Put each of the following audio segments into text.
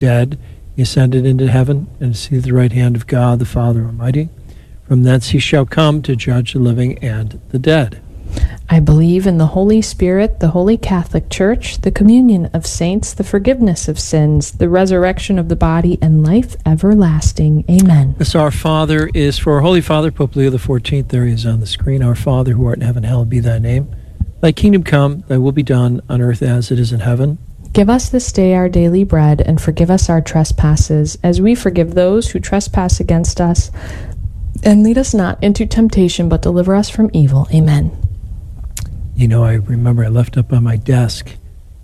dead, he ascended into heaven and is seated at the right hand of God, the Father Almighty. From thence he shall come to judge the living and the dead. I believe in the Holy Spirit, the Holy Catholic Church, the communion of saints, the forgiveness of sins, the resurrection of the body, and life everlasting. Amen. This Our Father is for our Holy Father, Pope Leo XIV. There he is on the screen. Our Father, who art in heaven, hallowed be thy name. Thy kingdom come, thy will be done on earth as it is in heaven. Give us this day our daily bread, and forgive us our trespasses, as we forgive those who trespass against us. And lead us not into temptation, but deliver us from evil. Amen. You know, I remember I left up on my desk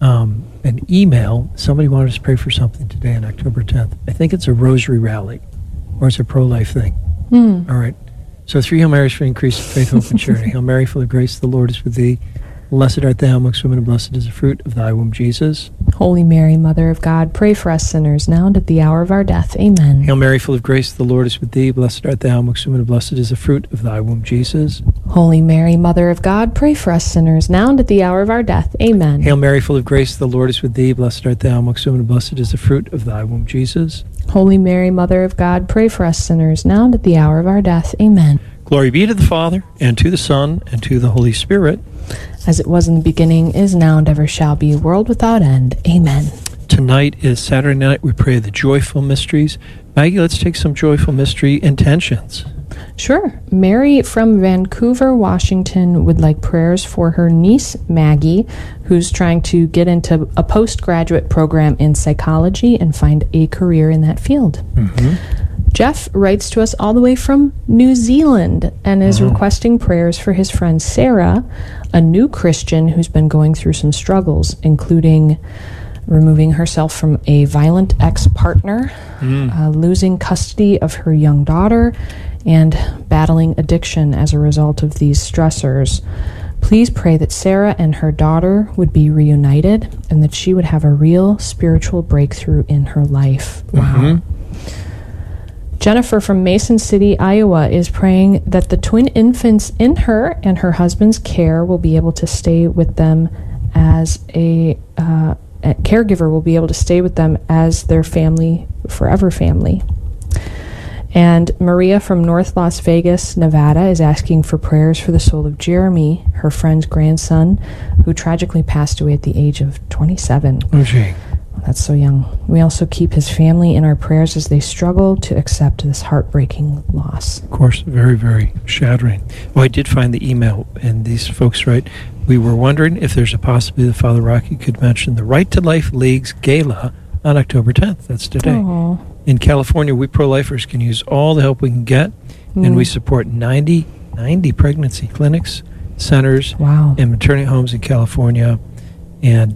an email. Somebody wanted us to pray for something today on October 10th. I think it's a rosary rally, or it's a pro-life thing. All right. So 3 Hail Marys for increased faith, hope, and charity. Hail Mary, full of grace, the Lord is with thee. Blessed art thou amongst women, and blessed is the fruit of thy womb, Jesus. Holy Mary, Mother of God, pray for us sinners, now and at the hour of our death. Amen. Hail Mary, full of grace, the Lord is with thee. Blessed art thou amongst women, and blessed is the fruit of thy womb, Jesus. Holy Mary, Mother of God, pray for us sinners, now and at the hour of our death. Amen. Hail Mary, full of grace, the Lord is with thee. Blessed art thou amongst women, and blessed is the fruit of thy womb, Jesus. Holy Mary, Mother of God, pray for us sinners, now and at the hour of our death. Amen. Glory be to the Father, and to the Son, and to the Holy Spirit. As it was in the beginning, is now, and ever shall be, world without end. Amen. Tonight is Saturday night. We pray the joyful mysteries. Maggie, let's take some joyful mystery intentions. Sure. Mary from Vancouver, Washington would like prayers for her niece, Maggie, who's trying to get into a postgraduate program in psychology and find a career in that field. Jeff writes to us all the way from New Zealand and is requesting prayers for his friend Sarah, a new Christian who's been going through some struggles, including removing herself from a violent ex-partner, losing custody of her young daughter, and battling addiction as a result of these stressors. Please pray that Sarah and her daughter would be reunited and that she would have a real spiritual breakthrough in her life. Wow. Jennifer from Mason City, Iowa, is praying that the twin infants in her and her husband's care will be able to stay with them as a caregiver will be able to stay with them as their family, forever family. And Maria from North Las Vegas, Nevada, is asking for prayers for the soul of Jeremy, her friend's grandson, who tragically passed away at the age of 27. Oh, gee. That's so young. We also keep his family in our prayers as they struggle to accept this heartbreaking loss. Of course, very, very shattering. Well, I did find the email, and these folks write, we were wondering if there's a possibility that Father Rocky could mention the Right to Life League's gala on October 10th. That's today. Aww. In California, we pro-lifers can use all the help we can get, and we support 90 pregnancy clinics, centers, and maternity homes in California, and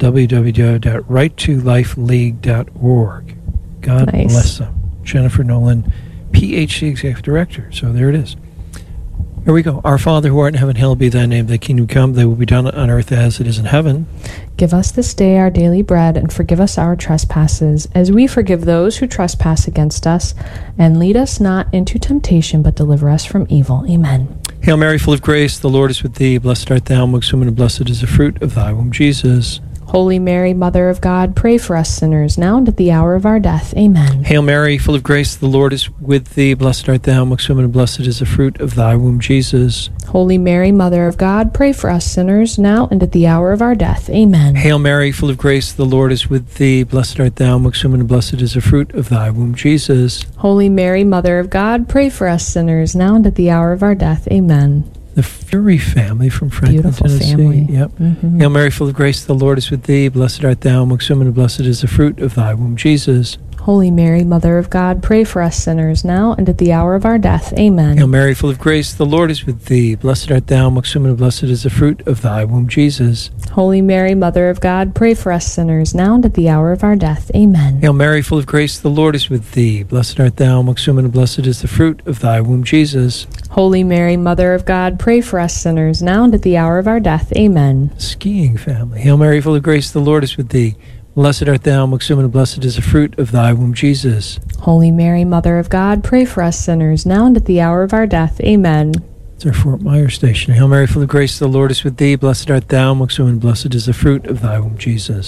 www.righttolifeleague.org. God bless them. Jennifer Nolan, PhD Executive Director. So there it is. Here we go. Our Father, who art in heaven, hallowed be thy name. Thy kingdom come, thy will be done on earth as it is in heaven. Give us this day our daily bread, and forgive us our trespasses, as we forgive those who trespass against us. And lead us not into temptation, but deliver us from evil. Amen. Hail Mary, full of grace, the Lord is with thee. Blessed art thou amongst women, and blessed is the fruit of thy womb, Jesus. Holy Mary, Mother of God, pray for us sinners, now and at the hour of our death. Amen. Hail Mary, full of grace, the Lord is with thee. Blessed art thou amongst women, and blessed is the fruit of thy womb, Jesus. Holy Mary, Mother of God, pray for us sinners, now and at the hour of our death. Amen. Hail Mary, full of grace, the Lord is with thee. Blessed art thou amongst women, and blessed is the fruit of thy womb, Jesus. Holy Mary, Mother of God, pray for us sinners, now and at the hour of our death. Amen. The Fury family from Franklin, Beautiful Tennessee. Family. Yep. Hail Mary, full of grace, the Lord is with thee. Blessed art thou amongst women, and blessed is the fruit of thy womb, Jesus. Holy Mary, Mother of God, pray for us sinners, now and at the hour of our death. Amen. Hail Mary, full of grace, the Lord is with thee. Blessed art thou amongst women, and blessed is the fruit of thy womb, Jesus. Holy Mary, Mother of God, pray for us sinners, now and at the hour of our death. Amen. Hail Mary, full of grace, the Lord is with thee. Blessed art thou amongst women, and blessed is the fruit of thy womb, Jesus. Holy Mary, Mother of God, pray for us sinners, now and at the hour of our death. Amen. Skiing family. Hail Mary, full of grace, the Lord is with thee. Blessed art thou amongst women, and blessed is the fruit of thy womb, Jesus. Holy Mary, Mother of God, pray for us sinners, now and at the hour of our death. Amen. It's our Fort Myers station. Hail Mary, full of grace, the Lord is with thee. Blessed art thou amongst women, and blessed is the fruit of thy womb, Jesus.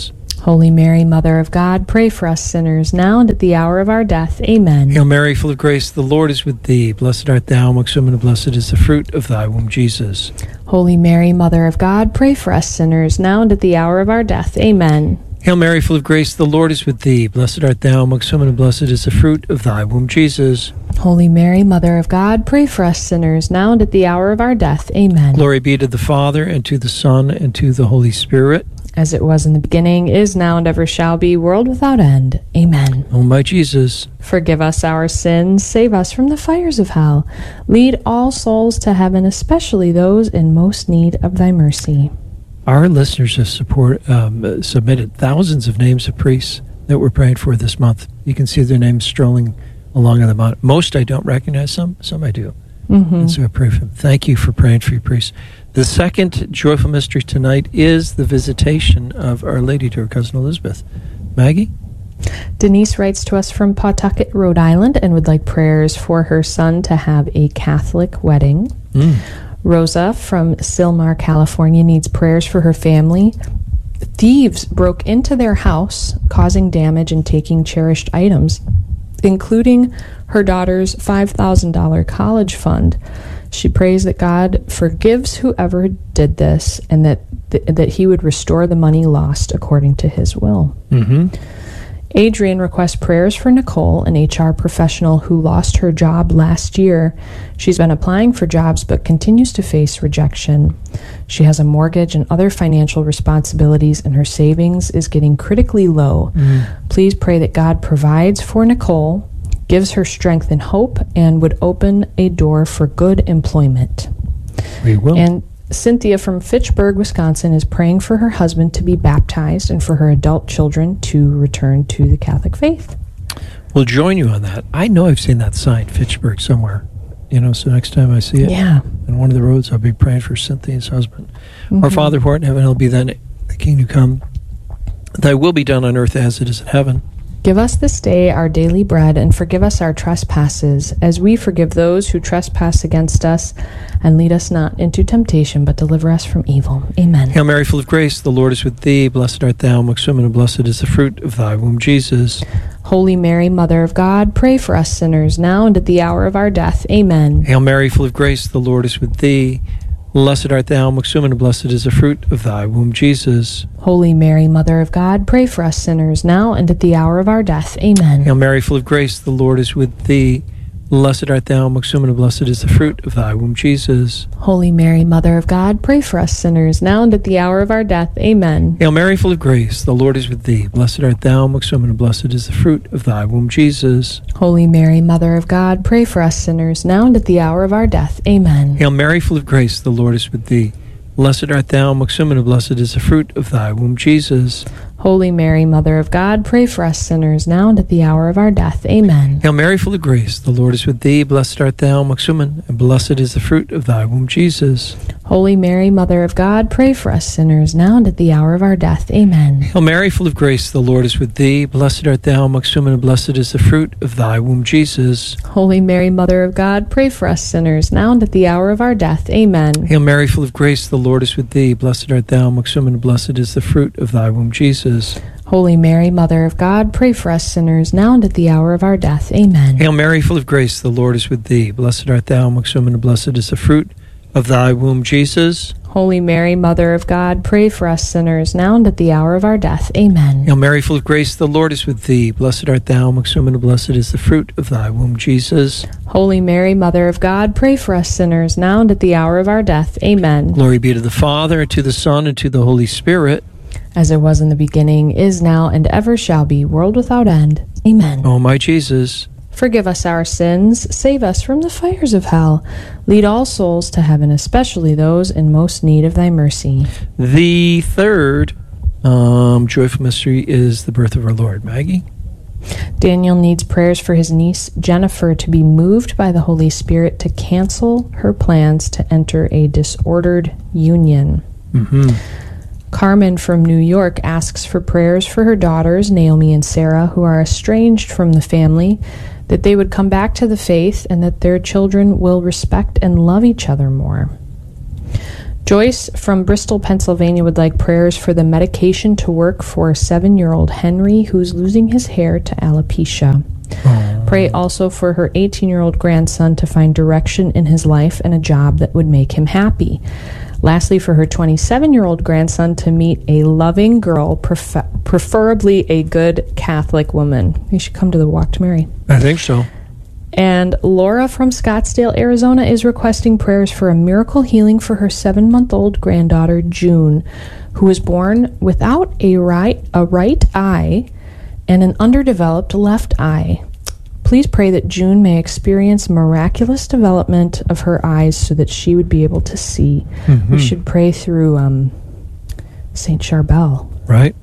Holy Mary, Mother of God, pray for us sinners, now and at the hour of our death. Amen. Hail Mary, full of grace, the Lord is with thee. Blessed art thou amongst women, and blessed is the fruit of thy womb, Jesus. Holy Mary, Mother of God, pray for us sinners, now and at the hour of our death. Amen. Hail Mary, full of grace, the Lord is with thee. Blessed art thou amongst women, and blessed is the fruit of thy womb, Jesus. Holy Mary, Mother of God, pray for us sinners, now and at the hour of our death. Amen. Glory be to the Father, and to the Son, and to the Holy Spirit. As it was in the beginning, is now, and ever shall be, world without end. Amen. O my Jesus, forgive us our sins, save us from the fires of hell. Lead all souls to heaven, especially those in most need of thy mercy. our listeners have submitted thousands of names of priests that we're praying for this month. You can see their names strolling along on the mountain. Most I don't recognize, some I do. Mm-hmm. And so I pray for them. Thank you for praying for your priests. The second joyful mystery tonight is the visitation of Our Lady to her cousin Elizabeth. Maggie? Denise writes to us from Pawtucket, Rhode Island, and would like prayers for her son to have a Catholic wedding. Rosa from Sylmar, California, needs prayers for her family. Thieves broke into their house, causing damage and taking cherished items, including her daughter's $5,000 college fund. She prays that God forgives whoever did this and that he would restore the money lost according to his will. Mm-hmm. Adrian requests prayers for Nicole, an HR professional who lost her job last year. She's been applying for jobs but continues to face rejection. She has a mortgage and other financial responsibilities, and her savings is getting critically low. Please pray that God provides for Nicole, gives her strength and hope, and would open a door for good employment. We will. And Cynthia from Fitchburg, Wisconsin, is praying for her husband to be baptized and for her adult children to return to the Catholic faith. We'll join you on that. I know I've seen that sign, Fitchburg, somewhere. So next time I see it on one of the roads, I'll be praying for Cynthia's husband. Our Father who art in heaven, hallowed be thy name. Thy kingdom come. Thy will be done on earth as it is in heaven. Give us this day our daily bread, and forgive us our trespasses, as we forgive those who trespass against us. And lead us not into temptation, but deliver us from evil. Amen. Hail Mary, full of grace, the Lord is with thee. Blessed art thou amongst women, and blessed is the fruit of thy womb, Jesus. Holy Mary, Mother of God, pray for us sinners, now and at the hour of our death. Amen. Hail Mary, full of grace, the Lord is with thee. Blessed art thou amongst women, and blessed is the fruit of thy womb, Jesus. Holy Mary, Mother of God, pray for us sinners, now and at the hour of our death. Amen. Hail Mary, full of grace, the Lord is with thee. Blessed art thou amongst women, and blessed is the fruit of thy womb, Jesus. Holy Mary, Mother of God, pray for us sinners, now and at the hour of our death. Amen. Hail Mary, full of grace, the Lord is with thee. Blessed art thou amongst women, and blessed is the fruit of thy womb, Jesus. Holy Mary, Mother of God, pray for us sinners, now and at the hour of our death. Amen. Hail Mary, full of grace, the Lord is with thee. Blessed art thou amongst women, and blessed is the fruit of thy womb, Jesus. Holy Mary, Mother of God, pray for us sinners, now and at the hour of our death. Amen. Hail Mary, full of grace, the Lord is with thee. Blessed art thou amongst women, and blessed is the fruit of thy womb, Jesus. Holy Mary, Mother of God, pray for us sinners, now and at the hour of our death. Amen. Hail Mary, full of grace, the Lord is with thee. Blessed art thou amongst women, and blessed is the fruit of thy womb, Jesus. Holy Mary, Mother of God, pray for us sinners, now and at the hour of our death. Amen. Hail Mary, full of grace, the Lord is with thee. Blessed art thou amongst women, and blessed is the fruit of thy womb, Jesus. Holy Mary, Mother of God, pray for us sinners, now and at the hour of our death. Amen. Hail Mary, full of grace, the Lord is with thee. Blessed art thou amongst women, and blessed is the fruit of thy womb, Jesus. Holy Mary, Mother of God, pray for us sinners, now and at the hour of our death. Amen. Hail Mary, full of grace, the Lord is with thee. Blessed art thou amongst women, and blessed is the fruit of thy womb, Jesus. Holy Mary, Mother of God, pray for us sinners, now and at the hour of our death. Amen. Glory be to the Father, and to the Son, and to the Holy Spirit. As it was in the beginning, is now, and ever shall be, world without end. Amen. O my Jesus, forgive us our sins, save us from the fires of hell. Lead all souls to heaven, especially those in most need of thy mercy. The third joyful mystery is the birth of our Lord. Maggie? Daniel needs prayers for his niece, Jennifer, to be moved by the Holy Spirit to cancel her plans to enter a disordered union. Carmen from New York asks for prayers for her daughters, Naomi and Sarah, who are estranged from the family, that they would come back to the faith and that their children will respect and love each other more. Joyce from Bristol, Pennsylvania would like prayers for the medication to work for 7-year-old Henry, who's losing his hair to alopecia. Oh. Pray also for her 18-year-old grandson to find direction in his life and a job that would make him happy. Lastly, for her 27-year-old grandson to meet a loving girl, preferably a good Catholic woman. You should come to the Walk to Mary. I think so. And Laura from Scottsdale, Arizona is requesting prayers for a miracle healing for her 7-month-old granddaughter, June, who was born without a right eye and an underdeveloped left eye. Please pray that June may experience miraculous development of her eyes so that she would be able to see. Mm-hmm. We should pray through St. Charbel. Right.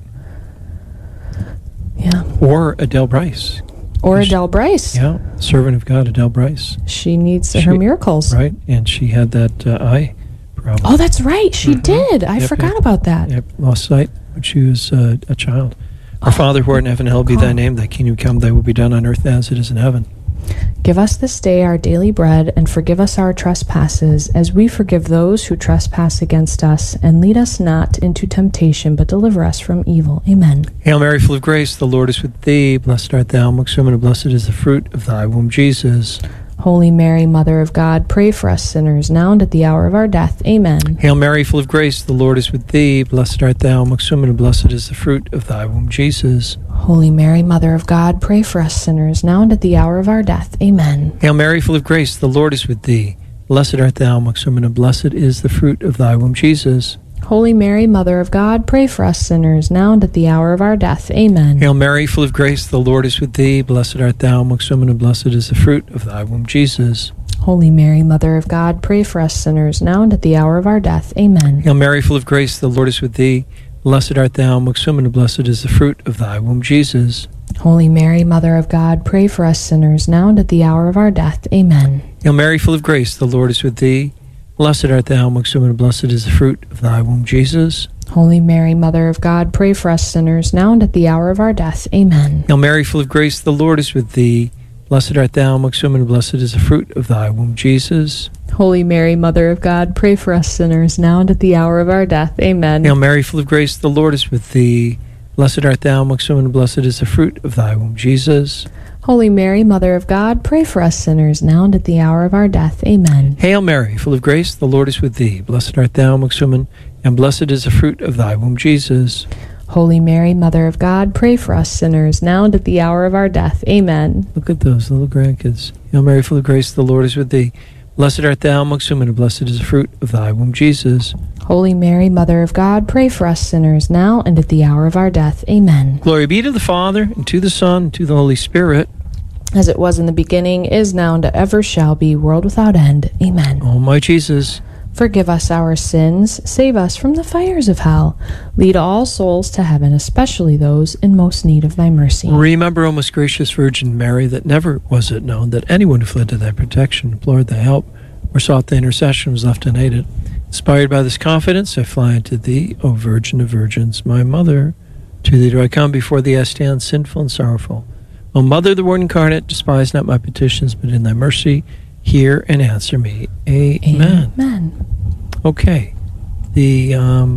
Yeah. Or Adele Bryce. Or Adele Bryce. Yeah, servant of God, Adele Bryce. She needs her miracles. Right, and she had that eye problem. Oh, that's right. She did. I forgot about that. Yep, lost sight when she was a child. Our Father who art in heaven, hallowed be thy name. Thy kingdom come, thy will be done on earth as it is in heaven. Give us this day our daily bread, and forgive us our trespasses, as we forgive those who trespass against us. And lead us not into temptation, but deliver us from evil. Amen. Hail Mary, full of grace, the Lord is with thee. Blessed art thou amongst women, and blessed is the fruit of thy womb, Jesus. Holy Mary, Mother of God, pray for us sinners, now and at the hour of our death. Amen. Hail Mary, full of grace, the Lord is with thee. Blessed art thou amongst women, and blessed is the fruit of thy womb, Jesus. Holy Mary, Mother of God, pray for us sinners, now and at the hour of our death. Amen. Hail Mary, full of grace, the Lord is with thee. Blessed art thou amongst women, and blessed is the fruit of thy womb, Jesus. Holy Mary, Mother of God, pray for us sinners, now and at the hour of our death. Amen. Hail Mary, full of grace, the Lord is with thee. Blessed art thou amongst women, and blessed is the fruit of thy womb, Jesus. Holy Mary, Mother of God, pray for us sinners, now and at the hour of our death. Amen. Hail Mary, full of grace, the Lord is with thee. Blessed art thou amongst women, and blessed is the fruit of thy womb, Jesus. Holy Mary, Mother of God, pray for us sinners, now and at the hour of our death. Amen. Hail Mary, full of grace, the Lord is with thee. Blessed art thou amongst women, and blessed is the fruit of thy womb, Jesus. Holy Mary, Mother of God, pray for us sinners, now and at the hour of our death. Amen. Hail Mary, full of grace, the Lord is with thee. Blessed art thou amongst women, and blessed is the fruit of thy womb, Jesus. Holy Mary, Mother of God, pray for us sinners, now and at the hour of our death. Amen. Hail Mary, full of grace, the Lord is with thee. Blessed art thou amongst women, and blessed is the fruit of thy womb, Jesus. Holy Mary, Mother of God, pray for us sinners, now and at the hour of our death. Amen. Hail Mary, full of grace, the Lord is with thee. Blessed art thou amongst women, and blessed is the fruit of thy womb, Jesus. Holy Mary, Mother of God, pray for us sinners, now and at the hour of our death. Amen. Look at those little grandkids. Hail Mary, full of grace, the Lord is with thee. Blessed art thou amongst women, and blessed is the fruit of thy womb, Jesus. Holy Mary, Mother of God, pray for us sinners, now and at the hour of our death. Amen. Glory be to the Father, and to the Son, and to the Holy Spirit. As it was in the beginning, is now, and ever shall be, world without end. Amen. O my Jesus, forgive us our sins, save us from the fires of hell. Lead all souls to heaven, especially those in most need of thy mercy. remember, O most gracious Virgin Mary, that never was it known that anyone who fled to thy protection, implored thy help, or sought thy intercession was left unaided. Inspired by this confidence, I fly unto thee, O Virgin of Virgins, my Mother. To thee do I come, before thee I stand, sinful and sorrowful. O Mother of the Word incarnate, despise not my petitions, but in thy mercy hear and answer me. Amen. Amen. Okay. The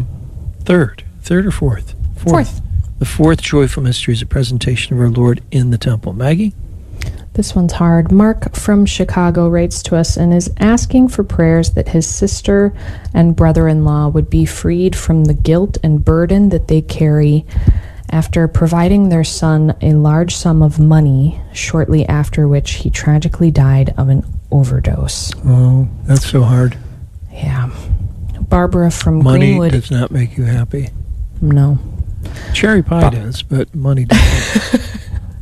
third or fourth? Fourth. The fourth joyful mystery is a presentation of our Lord in the temple. Maggie? This one's hard. Mark from Chicago writes to us and is asking for prayers that his sister and brother-in-law would be freed from the guilt and burden that they carry after providing their son a large sum of money, shortly after which he tragically died of an overdose. Oh, that's so hard. Yeah. Barbara from Money Greenwood. does not make you happy. No. Cherry pie does, but money doesn't.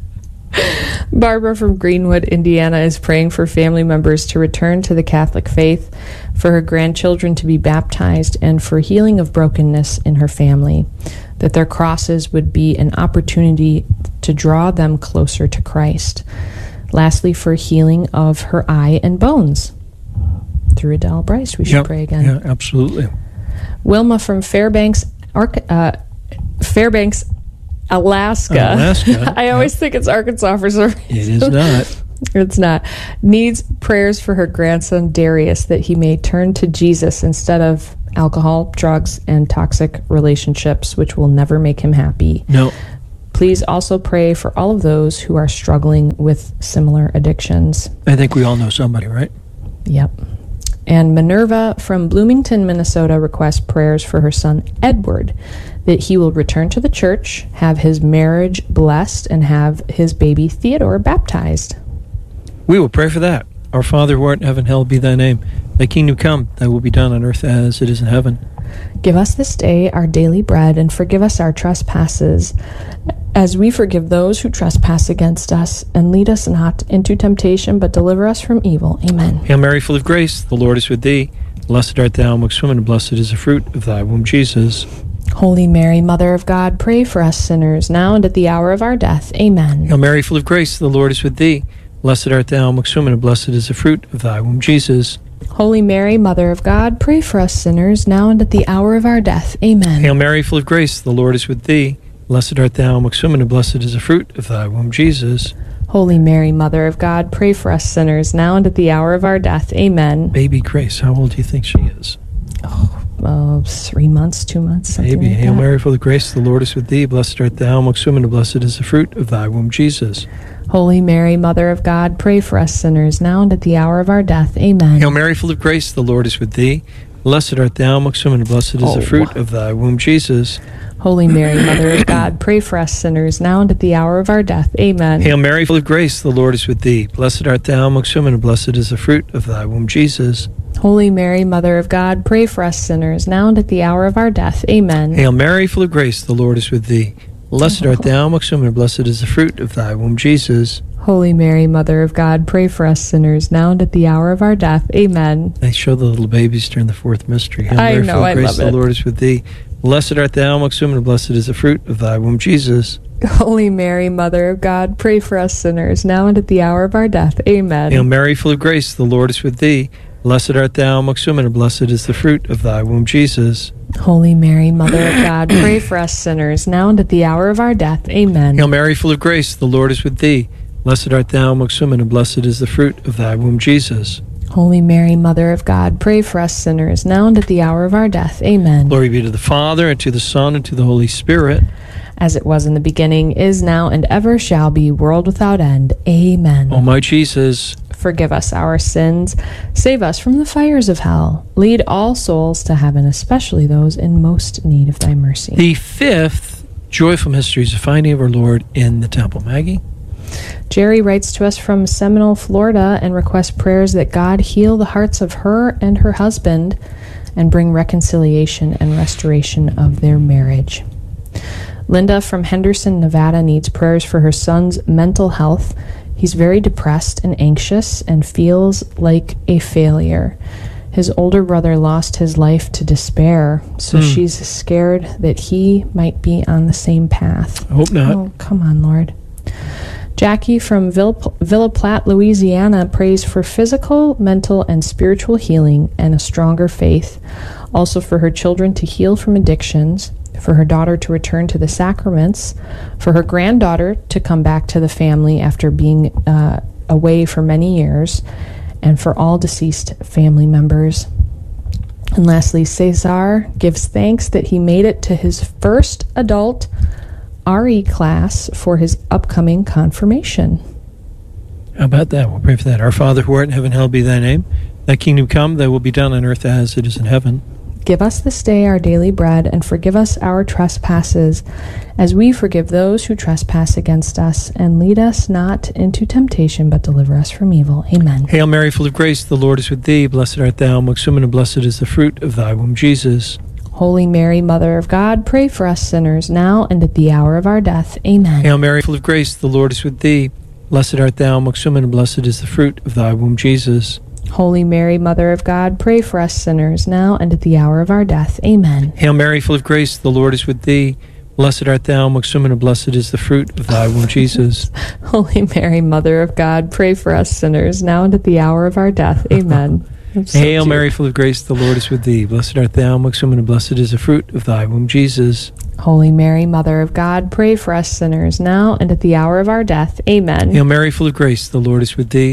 Barbara from Greenwood, Indiana, is praying for family members to return to the Catholic faith, for her grandchildren to be baptized, and for healing of brokenness in her family, that their crosses would be an opportunity to draw them closer to Christ. Lastly, for healing of her eye and bones. Through Adele Bryce, we should pray again. Yeah, absolutely. Wilma from Fairbanks, Alaska. I always think it's Arkansas for some reason. It is not. It's not. Needs prayers for her grandson Darius, that he may turn to Jesus instead of alcohol, drugs, and toxic relationships, which will never make him happy. No. Please also pray for all of those who are struggling with similar addictions. I think we all know somebody, right? Yep. And Minerva from Bloomington, Minnesota requests prayers for her son Edward, that he will return to the church, have his marriage blessed, and have his baby Theodore baptized. We will pray for that. Our Father who art in heaven, hallowed be thy name. Thy kingdom come, thy will be done on earth as it is in heaven. Give us this day our daily bread, and forgive us our trespasses, as we forgive those who trespass against us. And lead us not into temptation, but deliver us from evil. Amen. Hail Mary, full of grace, the Lord is with thee. Blessed art thou amongst women, and blessed is the fruit of thy womb, Jesus. Holy Mary, Mother of God, pray for us sinners, now and at the hour of our death. Amen. Hail Mary, full of grace, the Lord is with thee. Blessed art thou amongst women, and blessed is the fruit of thy womb, Jesus. Holy Mary, Mother of God, pray for us sinners, now and at the hour of our death. Amen. Hail Mary, full of grace, the Lord is with thee. Blessed art thou amongst women, and blessed is the fruit of thy womb, Jesus. Holy Mary, Mother of God, pray for us sinners, now and at the hour of our death. Amen. Baby Grace, how old do you think she is? 3 months, 2 months, something Baby, like Hail that. Mary, full of grace, the Lord is with thee. Blessed art thou amongst women, and blessed is the fruit of thy womb, Jesus. Holy Mary, Mother of God, pray for us sinners, now and at the hour of our death. Amen. Hail Mary, full of grace, the Lord is with thee. Blessed art thou amongst women, and blessed is the fruit of thy womb, Jesus. Holy Mary, Mother of God, pray for us sinners, now and at the hour of our death. Amen. Hail Mary, full of grace, the Lord is with thee. Blessed art thou amongst women, and blessed is the fruit of thy womb, Jesus. Holy Mary, Mother of God, pray for us sinners, now and at the hour of our death. Amen. Hail Mary, full of grace, the Lord is with thee. Blessed art thou amongst women, and blessed is the fruit of thy womb, Jesus. Holy Mary, Mother of God, pray for us sinners, now and at the hour of our death. Amen. They show the little babies during the fourth mystery. Hail I Mary, know, full of I grace, love the it. Lord is with thee. Blessed art thou amongst women, and blessed is the fruit of thy womb, Jesus. Holy Mary, Mother of God, pray for us sinners, now and at the hour of our death. Amen. Hail Mary, full of grace, the Lord is with thee. Blessed art thou amongst women, and blessed is the fruit of thy womb, Jesus. Holy Mary, Mother of God, pray for us sinners, now and at the hour of our death. Amen. Hail Mary, full of grace, the Lord is with thee. Blessed art thou amongst women, and blessed is the fruit of thy womb, Jesus. Holy Mary, Mother of God, pray for us sinners, now and at the hour of our death. Amen. Glory be to the Father, and to the Son, and to the Holy Spirit. As it was in the beginning, is now, and ever shall be, world without end. Amen. O my Jesus, Forgive us our sins. Save us from the fires of hell. Lead all souls to heaven, especially those in most need of thy mercy. the fifth joyful mystery is the finding of our Lord in the temple. Maggie? Jerry writes to us from Seminole, Florida, and requests prayers that God heal the hearts of her and her husband and bring reconciliation and restoration of their marriage. Linda from Henderson, Nevada, needs prayers for her son's mental health. He's very depressed and anxious and feels like a failure. His older brother lost his life to despair, so she's scared that he might be on the same path. I hope not. Oh, come on, Lord. Jackie from Villa Platte, Louisiana, prays for physical, mental, and spiritual healing and a stronger faith. Also for her children to heal from addictions, for her daughter to return to the sacraments, for her granddaughter to come back to the family after being away for many years, and for all deceased family members. And lastly, Cesar gives thanks that he made it to his first adult RE class for his upcoming confirmation. How about that? We'll pray for that. Our Father who art in heaven, hallowed be thy name. Thy kingdom come, thy will be done on earth as it is in heaven. Give us this day our daily bread, and forgive us our trespasses, as we forgive those who trespass against us. And lead us not into temptation, but deliver us from evil. Amen. Hail Mary, full of grace, the Lord is with thee. Blessed art thou amongst women, and blessed is the fruit of thy womb, Jesus. Holy Mary, Mother of God, pray for us sinners, now and at the hour of our death. Amen. Hail Mary, full of grace, the Lord is with thee. Blessed art thou amongst women, and blessed is the fruit of thy womb, Jesus. Holy Mary, Mother of God, pray for us sinners, now and at the hour of our death. Amen. Hail Mary, full of grace, the Lord is with thee. Blessed art thou amongst women, and blessed is the fruit of thy womb, Jesus. Holy Mary, Mother of God, pray for us sinners, now and at the hour of our death. Amen. So Hail cute. Mary, full of grace, the Lord is with thee. Blessed art thou amongst women, and blessed is the fruit of thy womb, Jesus. Holy Mary, Mother of God, pray for us sinners, now and at the hour of our death. Amen. Hail Mary, full of grace, the Lord is with thee.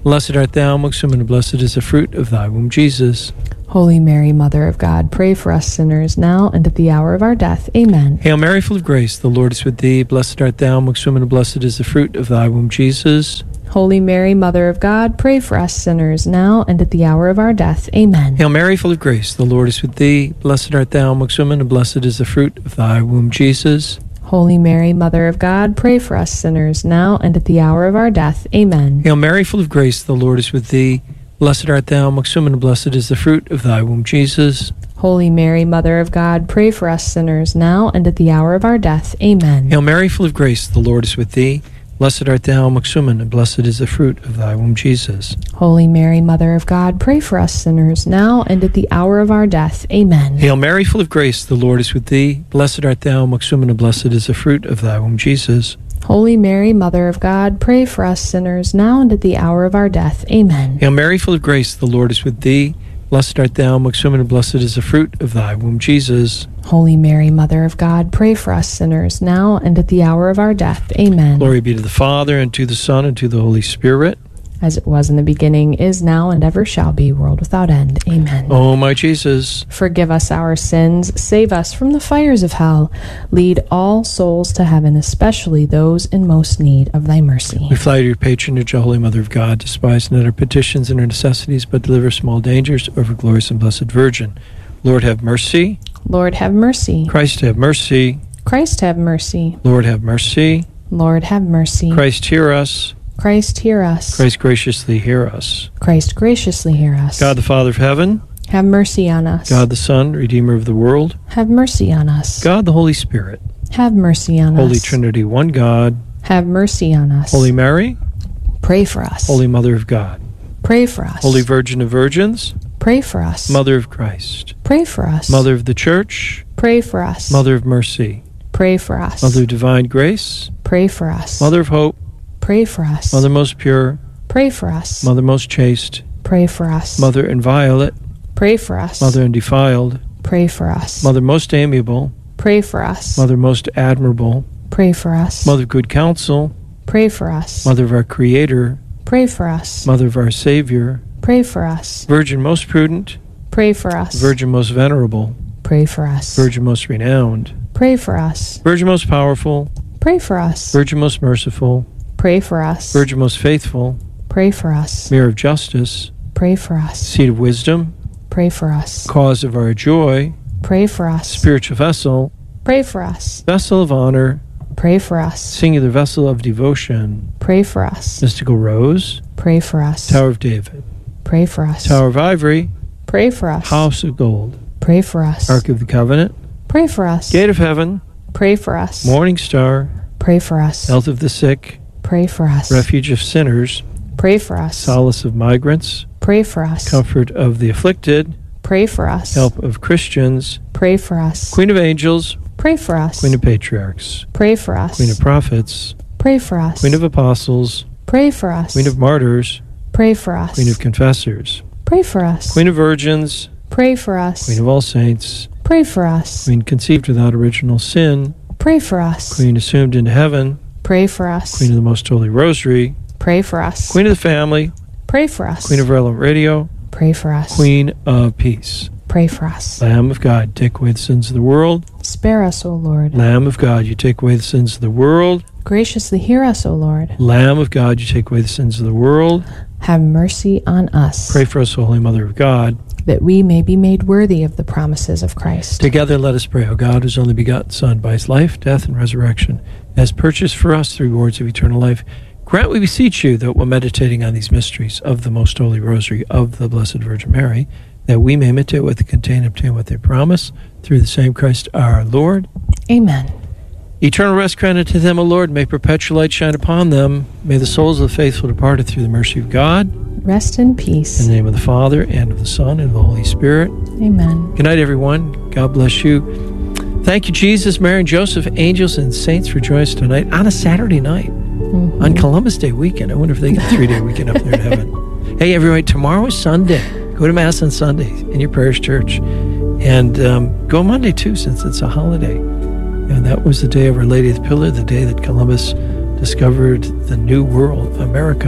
Blessed art thou amongst women, and blessed is the fruit of thy womb, Jesus. Holy Mary, Mother of God, pray for us sinners now and at the hour of our death. Amen. Hail Mary, full of grace, the Lord is with thee. Blessed art thou amongst women, and blessed is the fruit of thy womb, Jesus. Holy Mary, Mother of God, pray for us sinners now and at the hour of our death. Amen. Hail Mary, full of grace, the Lord is with thee. Blessed art thou amongst women, and blessed is the fruit of thy womb, Jesus. Holy Mary, Mother of God, pray for us sinners now and at the hour of our death. Amen. Hail Mary, full of grace, the Lord is with thee. Blessed art thou amongst women, and blessed is the fruit of thy womb, Jesus. Holy Mary, Mother of God, pray for us sinners now and at the hour of our death. Amen. Hail Mary, full of grace, the Lord is with thee. Blessed art thou amongst women, and blessed is the fruit of thy womb, Jesus. Holy Mary, Mother of God, pray for us sinners now and at the hour of our death. Amen. Hail Mary, full of grace, the Lord is with thee. Blessed art thou amongst women, and blessed is the fruit of thy womb, Jesus. Holy Mary, Mother of God, pray for us sinners now and at the hour of our death. Amen. Hail Mary, full of grace, the Lord is with thee. Blessed art thou amongst women, and blessed is the fruit of thy womb, Jesus. Holy Mary, Mother of God, pray for us sinners now and at the hour of our death. Amen. Glory be to the Father, and to the Son, and to the Holy Spirit. As it was in the beginning, is now, and ever shall be, world without end. Amen. O my Jesus, forgive us our sins, save us from the fires of hell, lead all souls to heaven, especially those in most need of thy mercy. we fly to your patronage, O Holy Mother of God. Despise not our petitions and our necessities, but deliver us from all dangers, ever glorious and blessed Virgin. Lord, have mercy. Lord, have mercy. Christ, have mercy. Christ, have mercy. Lord, have mercy. Lord, have mercy. Christ, hear us. Christ, hear us. Christ, graciously hear us. Christ, graciously hear us. God, the Father of heaven. have mercy on us. God, the Son, Redeemer of the world. have mercy on us. God, the Holy Spirit. have mercy on Holy us. Trinity, one God. have mercy on us. Holy Mary. pray for us. Holy Mother of God. pray for us. Holy Virgin of Virgins. pray for us. Mother of Christ. pray for us. Mother of the Church. pray for us. Mother of mercy. pray for us. Mother of divine grace. pray for us. Mother of hope. pray for us. Mother most pure. pray for us. Mother most chaste. pray for us. Mother inviolate. pray for us. Mother undefiled. pray for us. Mother most amiable. pray for us. Mother most admirable. pray for us. Mother of good counsel. pray for us. Mother of our Creator. pray for us. Mother of our Savior. pray for us. Virgin most prudent. pray for us. Virgin most venerable. pray for us. Virgin most renowned. pray for us. Virgin most powerful. pray for us. Virgin most merciful. pray for us. Virgin most faithful. pray for us. Mirror of justice. pray for us. Seat of wisdom. pray for us. Cause of our joy. pray for us. Spiritual vessel. pray for us. Vessel of honor. pray for us. Singular vessel of devotion. pray for us. Mystical rose. pray for us. Tower of David. pray for us. Tower of ivory. pray for us. House of gold. pray for us. Ark of the covenant. pray for us. Gate of heaven. pray for us. Morning star. pray for us. Health of the sick. pray for us. Refuge of sinners. pray for us. Solace of migrants. pray for us. Comfort of the afflicted. pray for us. Help of Christians. pray for us. Queen of angels. pray for us. Queen of patriarchs. pray for us. Queen of prophets. pray for us. Queen of apostles. pray for us. Queen of martyrs. pray for us. Queen of confessors. pray for us. Queen of virgins. pray for us. Queen of all saints. pray for us. Queen conceived without original sin. pray for us. Queen assumed into heaven. pray for us. Queen of the Most Holy Rosary. pray for us. Queen of the family. pray for us. Queen of Relevant Radio. pray for us. Queen of peace. pray for us. Lamb of God, take away the sins of the world. Spare us, O Lord. Lamb of God, you take away the sins of the world. Graciously hear us, O Lord. Lamb of God, you take away the sins of the world. Have mercy on us, Pray for us, O Holy Mother of God. that we may be made worthy of the promises of Christ. Together let us pray, O God, whose only begotten Son, by his life, death, and resurrection, has purchased for us the rewards of eternal life. Grant, we beseech you, that while meditating on these mysteries of the Most Holy Rosary of the Blessed Virgin Mary, that we may imitate what they contain and obtain what they promise, through the same Christ our Lord. Amen. Eternal rest granted to them, O Lord. May perpetual light shine upon them. May the souls of the faithful departed through the mercy of God. Rest in peace. In the name of the Father, and of the Son, and of the Holy Spirit. Amen. Good night, everyone. God bless you. Thank you, Jesus, Mary, and Joseph, angels, and saints for joining us tonight on a Saturday night. On Columbus Day weekend. I wonder if they get a 3-day weekend up there in heaven. Hey, everyone, tomorrow is Sunday. Go to Mass on Sunday in your parish church. And go Monday, too, since it's a holiday. And that was the day of Our Lady of the Pillar, the day that Columbus discovered the New World, America.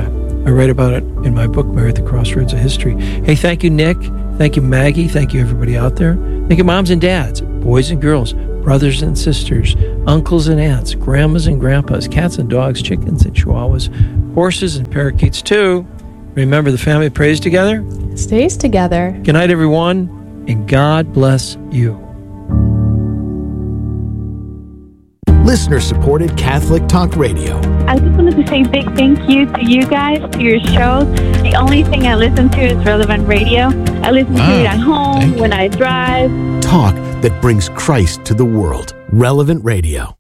I write about it in my book, Mary at the Crossroads of History. Hey, thank you, Nick. Thank you, Maggie. Thank you, everybody out there. Thank you, moms and dads, boys and girls, brothers and sisters, uncles and aunts, grandmas and grandpas, cats and dogs, chickens and chihuahuas, horses and parakeets too. Remember, the family prays together, stays together. Good night, everyone, and God bless you. Listener-supported Catholic Talk Radio. I just wanted to say a big thank you to you guys, to your show. The only thing I listen to is Relevant Radio. I listen to it at home, when I drive. Talk that brings Christ to the world. Relevant Radio.